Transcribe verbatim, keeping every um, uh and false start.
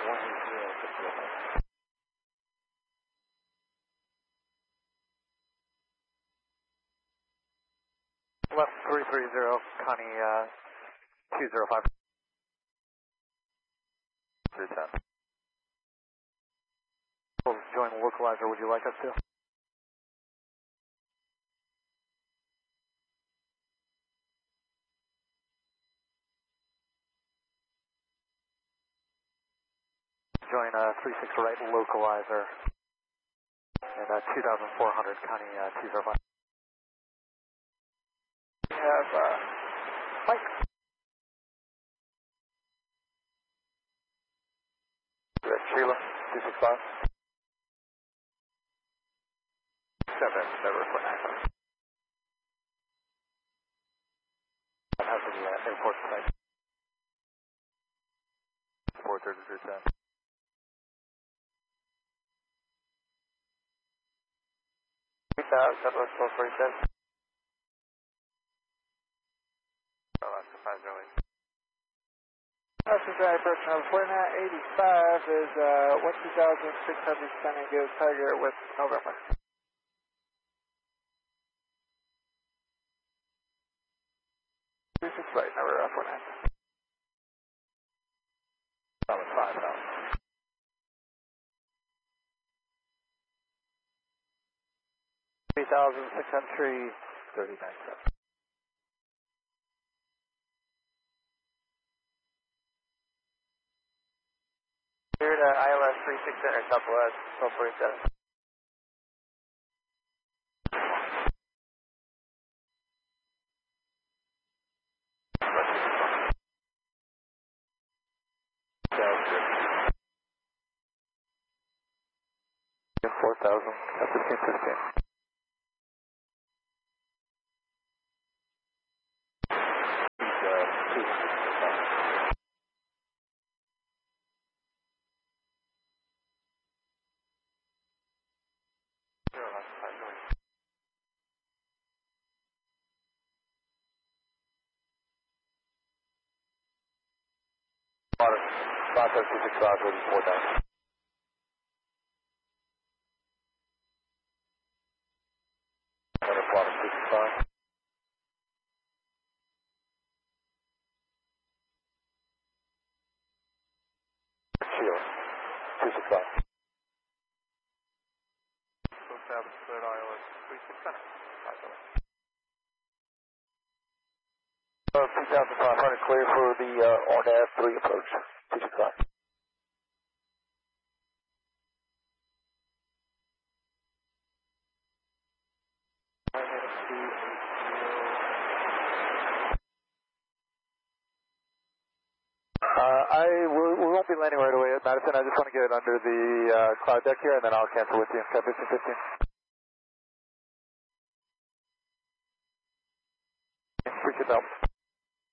Left three three zero, Connie uh, two zero five. three ten. Join the localizer, would you like us to? Join uh, three six right localizer and uh, two thousand four hundred, Connie uh, two zero five. We have uh, Mike. Good, Sheila, two six five. seven, never for nine. That has the uh, airport tonight. four thirty-three ten. Southwest twelve forty-seven. Oh, that's surprisingly. Austin Drive personnel, Fortnite eighty-five is uh, one two thousand six hundred San Diego Tiger with November. three six right, never uh, Fortnite. That was five thousand. three thousand six hundred thirty-nine seven. Cleared uh, I L S three six Center, Southwest, twelve forty-seven. four thousand, fifteen fifteen. Process two six five, four thousand. Center plot two six five. Shield, two six five. Establish third I L S three six center. Uh, two thousand five hundred clear for the uh, on F three approach, two six five. Uh, I will, we won't be landing right away at Madison. I just want to get under the uh, cloud deck here, and then I'll cancel with you. Okay, fifteen fifteen. Appreciate that.